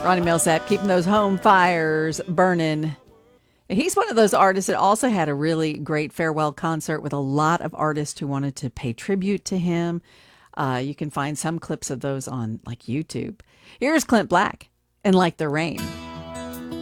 Ronnie Milsap keeping those home fires burning. He's one of those artists that also had a really great farewell concert with a lot of artists who wanted to pay tribute to him. You can find some clips of those on like YouTube. Here's Clint Black and Like the Rain.